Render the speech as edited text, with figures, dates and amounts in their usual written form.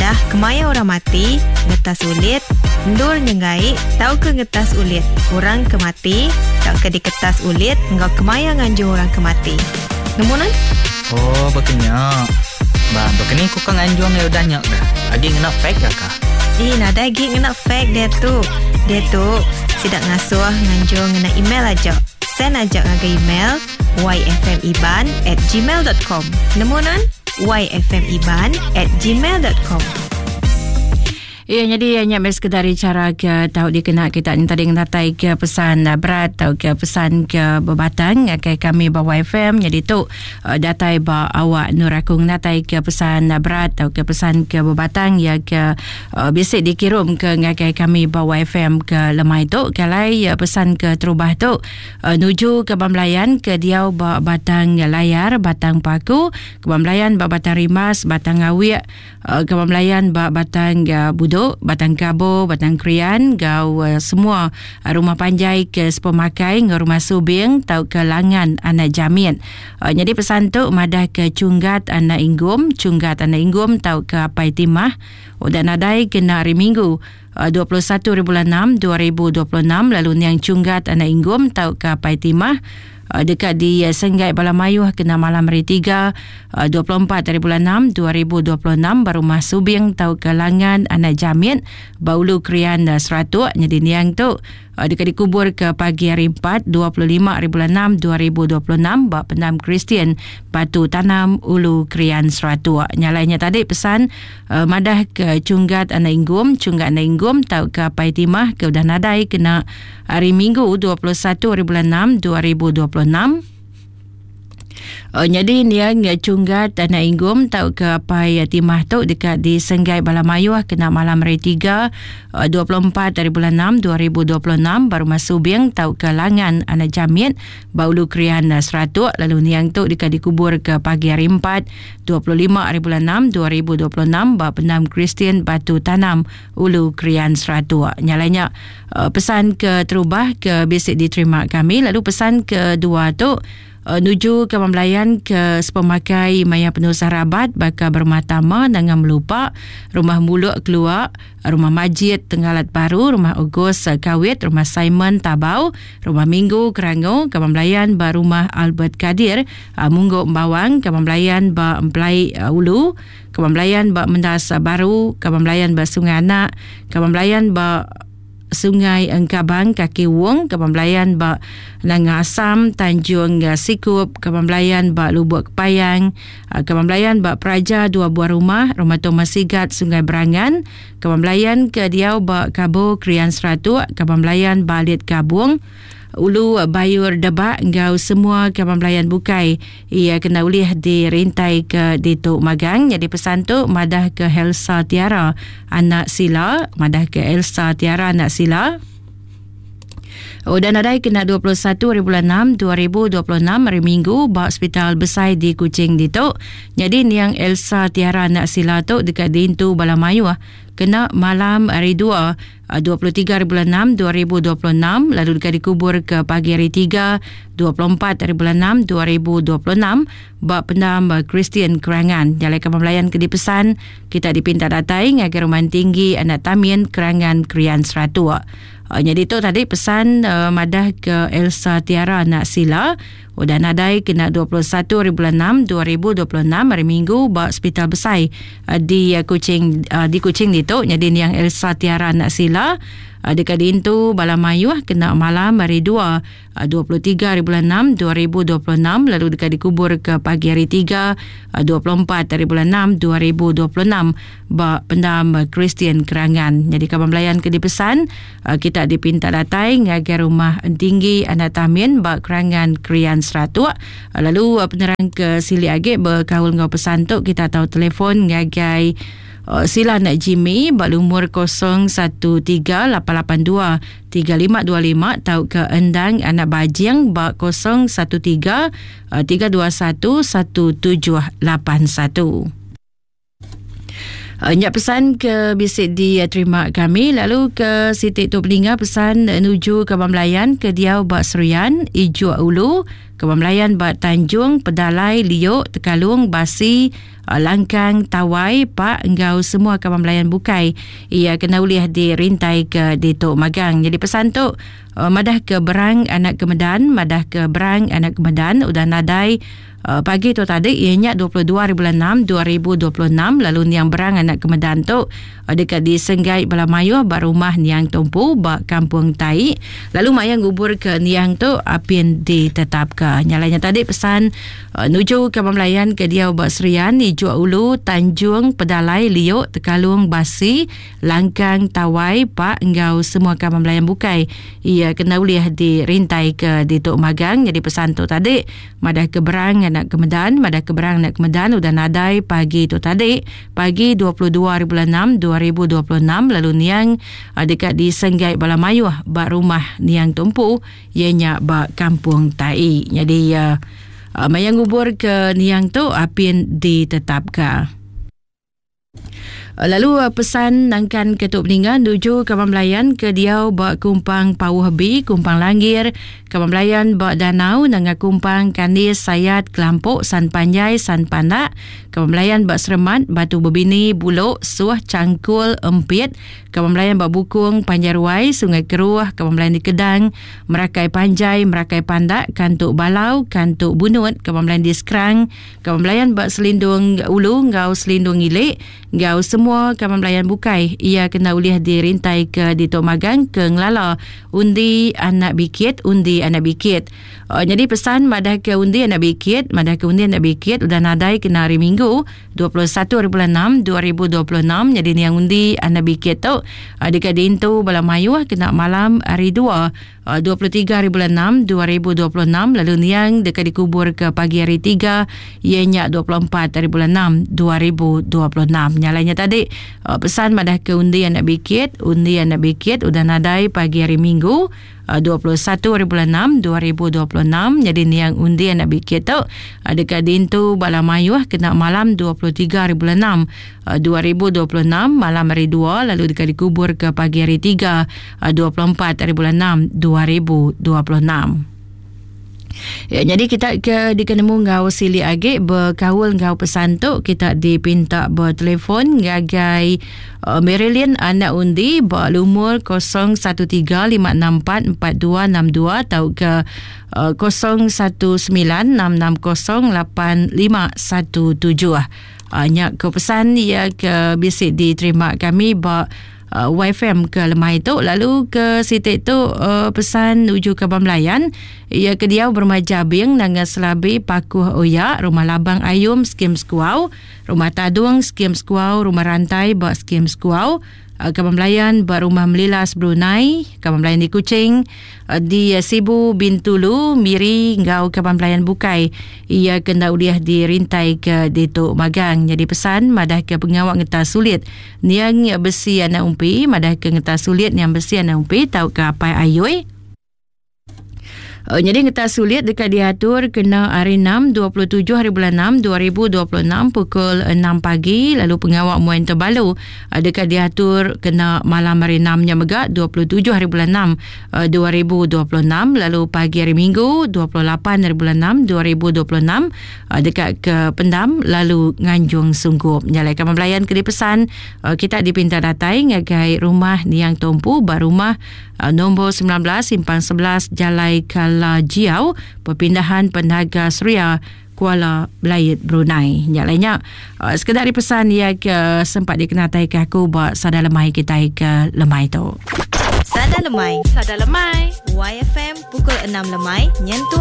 Madah kemaya orang mati, ngetas ulit, ndur nyengai, tau ke ngetas ulit. Orang kemati, tak ke diketas ulit, engkau kemaya nganjur orang kemati. Nemunan? Oh, berkenyak. Bang, berkening kau kan anjuang yang udah nyak dah. Agi ngena fake dah kah? Nada lagi ngena fake dia tu. Dia tu sidak ngasuh nganjur ngena email aja. Send aja ngaga email yfmiban@gmail.com. Nemunan? yfmiban@gmail.com. Ya, jadi hanya sekadar cara ke tahu dikenal kita ni tadi ngatai ke pesan berat atau ke pesan ke bebatang ke kami bawa FM. Jadi tu datai ba awak nurakung natai ke pesan berat atau ke pesan ke bebatang ya ke biasa dikirim ke ngakai kami bawa FM ke lemai tu kalai pesan ke terubah tu nuju ke Bamlayan ke Diau ba batang layar, batang paku, ke Bamlayan ba batang rimas, batang awik, ke Bamlayan ba batang budu, batang kabo, batang krian, gau semua rumah panjai ke sepemakai, rumah subing, tau ke langan anak jamin. Jadi pesan tu madah ke cunggat anak inggum, tau ke apai timah. Dan adai kena hari Minggu 21/6/2026, lalu yang cunggat anak inggum, tau ke apai timah. Dekat di Senggai Balamayu kena malam hari 3 24/6/2026 baru Subing tau kelangan anak jamin Baulu Krian Seratuk. Jadi niang tu dekat dikubur ke pagi hari 4 25/6/2026 bak pendam Kristian Batu Tanam Ulu Krian Seratuk. Nyalainya tadi pesan madah ke cunggat anak inggum tau ke apai timah ke udah nadai kena hari Minggu 21/6/2026. Jadi dia cunggat anak inggum tau ke apai timah tu dekat di Senggai Balamayu kena malam hari 3 24/6/2026 baru Subing tau ke langan anak jamin Baulu Krian Seratuk. Lalu niang tu dekat dikubur ke pagi hari 4 25/6/2026 bak pendam Kristian Batu Tanam Ulu Krian Seratuk. Nyalanya pesan ke terubah ke bisik diterima kami. Lalu pesan kedua tu nuju ke Bamlayan ke sepemakai Maya Penusah Rabat bakal bermatama dengan melupa rumah muluk keluar, rumah Majid Tenggalat Baru, rumah Ogos Kawit, rumah Simon Tabau, rumah Minggu Kerango ke Bamlayan ba rumah Albert Kadir Mungguk Bawang ke Bamlayan ba Emplai Ulu, ke Bamlayan ba Mendas Baru, ke Bamlayan ba Sungai Anak, ke Bamlayan ba Sungai Engkabang Kaki Wong, ke Bamlayan ba Nanga Asam Tanjung Sikup, ke Bamlayan ba Lubuk Kepayang, ke Bamlayan ba Praja Dua Buah Rumah, rumah Thomas Sigat Sungai Berangan, ke Bamlayan ke Diau ba Kabo Krian Seratuk, ke Bamlayan ba Alit Kabung Ulu Bayur Debak, engkau semua ke Bamlayan Bukai ia kena ulih dirintai ke Dituk Magang. Jadi pesan tu madah ke Elsa Tiara anak Sila, dan ada kena 21/6/2026 hari Minggu bak Hospital Besar di Kuching Ditok. Jadi niang Elsa Tiara anak Sila tu dekat Dintu Balamayu kena malam hari 2 23/6/2026 lalu dekat dikubur ke pagi hari 3 24/6/2026 bak pendam Kristian Kerangan. Jalai ke Pemelayan ke dipesan kita dipinta datai ngagai rumah tinggi anak Tamin Kerangan Krian Seratuk. Jadi tu tadi pesan madah ke Elsa Tiara anak Sila. Dan nadai kena 21/6/2026 hari Minggu bak Hospital Besar di Kuching Ditok. Jadi yang Elsa Tiara anak Sila dekat Dintu Balamayu kena malam hari 2 23/6/2026 lalu dekat dikubur ke pagi hari 3 24/6/2026 bak pendam Kristian Kerangan. Jadi kabar Melayan ke dipesan kita dipinta datai ngagai rumah tinggi anak Tamin bak Kerangan Krian Seratuk. Lalu penerang ke Sili Agik berkahul ngau pesan tu kita tahu telefon ngagai sila nak Jimmy bak umur 0138823525 tau ke Endang anak Bajing bak 0133211781. Nyak pesan ke bisik di terima kami. Lalu ke Siti Tok Pelinga pesan nuju ke Bamlayan ke Diau bak Serian Ijuk Ulu Kebamlayan ba Tanjung, Pedalai, Liok, Tekalung, Basi, Langkang, Tawai, Pak, engkau semua kebamlayan bukai. Ia kena uliah di rintai ke Datuk Magang. Jadi pesan tu madah ke Berang anak Kemedan, madah ke Berang anak Kemedan udah nadai pagi tu tadi ianya 22/6 2026 lalu niang Berang anak Kemedan tu dekat di Senggai Balamayu barumah niang Tumpu bak Kampung Tai lalu mayang gubur ke niang tu apin ditetapkan. Nyalanya tadi pesan nuju ke Bamlayan ke dia bak Serian di Jua Ulu, Tanjung, Pedalai, Liok, Tekalung, Basi, Langkang, Tawai, Pak, engkau semua ke Bamlayan bukai. Ia kena uliah di rintai ke Datuk Magang. Jadi pesan tu tadi madah ke Berang anak Kemedan, madah ke Berang anak Kemedan udah nadai pagi tu tadi pagi 22/6 2026 lalu niang dekat di Senggai Balamayu bak rumah niang Tumpu ianya bak Kampung Tai. Jadi mayang gubur ke niang tu apin ditetapkan. Lalu pesan nangkan Ketuk Peningan nuju ke Bamlayan ke Diau bak Kumpang Pauh Bi, Kumpang Langgir, ke Bamlayan bak Danau dengan Kumpang Kanis, Sayat, Kelampuk, San Panjai, San Pandak, ke Bamlayan bak Seremat, Batu Berbini, Buluk, Suah, Cangkul, Empit, ke Bamlayan bak Bukung, Panjaruai, Sungai Keruh, ke Bamlayan di Kedang, Merakai Panjai, Merakai Pandak, Kantuk Balau, Kantuk Bunut, ke Bamlayan di Sekrang, ke Bamlayan bak Selindung Ulu, Ngau Selindung Ilik, Ngau semua Bamlayan bukai. Ia kena uliah di rintai ke Datuk Magang ke Ngelala undi anak bikit, undi anak bikit. Jadi pesan madah ke undi anak bikit, madah ke undi anak bikit udah nadai kena hari Minggu 21/6 2026. Jadi ni yang undi anak bikit tu dekat Dintu Balamayu kena malam hari 2 23/6 2026 lalu niang dekat dikubur ke pagi hari 3 ianya 24/6 2026. Nyalanya tadi pesan madah ke undi anak bikit udah nadai pagi hari Minggu 21/6 2026. Jadi niang undi anak bikit tu dekat Dintu Balamayu kena malam 23/6 2026 malam hari 2 lalu dekat dikubur ke pagi hari 3 24/6 2026. Ya, jadi kita ke dikenemu ngau sili age berkawul ngau pesan tu kita dipinta bertelefon ngagai Marilyn anak undi berumur 0135644262 atau ke 0196608517. Nyak ke pesan ya ke bisik diterima kami YFM ke lemai tu lalu ke sitik tu pesan uju ke Bamlayan ia ke dia bermajabing dengan selabi pakuh oyak rumah labang ayum skim skuau rumah tadung skim skuau rumah rantai bak skim skuau ke Bamlayan berumah Melilas Brunei ke Bamlayan di Kuching di Sibu Bintulu Miri ngau ke Bamlayan bukai ia kena uliah di rintai ke Datuk Magang. Jadi pesan madah ke pengawak ngetas sulit niang besi anak umpi madah ke ngetas sulit niang besi anak umpi tau ke apa ayoi. Jadi ngetas sulit dekat diatur kena hari 6 27/6 2026 pukul 6 pagi lalu pengawak Muain Terbalu dekat diatur kena malam hari 6 megak 27/6 2026 lalu pagi hari Minggu 28/6 2026 dekat ke Pendam lalu Nganjung Sunggup. Nyalaikan Bamlayan ke dipesan kita dipinta datai ngagai rumah Niang Tumpu barumah nombor 19 Simpang 11 Jalai Kala Jiau perpindahan Penaga Suria Kuala Belait Brunei. Nyalanya sekedar dipesan ia ke sempat dikenatai ke aku buat sada lemai kita ke lemai tu. Sada lemai YFM pukul 6 lemai nyentuh